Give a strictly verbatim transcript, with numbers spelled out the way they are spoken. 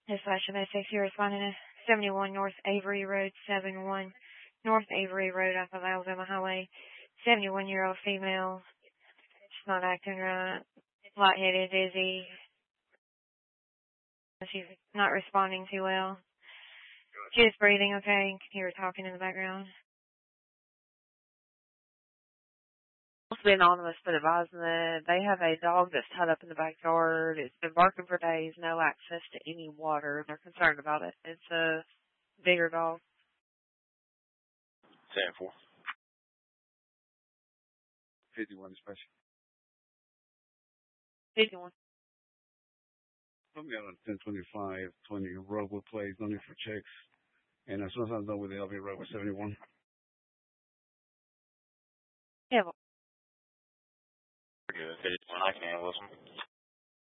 Dispatch domestic, you're responding to seventy-one North Avery Road, seventy-one North Avery Road off of Alabama Highway. seventy-one-year-old female. She's not acting right. Lightheaded, dizzy. She's not responding too well. She's breathing okay. You can hear her talking in the background. Must be anonymous, but advising that they have a dog that's tied up in the backyard. It's been barking for days, no access to any water. They're concerned about it. It's a bigger dog. ten four. fifty-one dispatch. fifty-one. I'm got on ten twenty-five, twenty Rosewood Place, no need for checks. And as soon as I'm done with the L V Road with seventy-one. Yeah. Good. fifty-one, I can handle this one.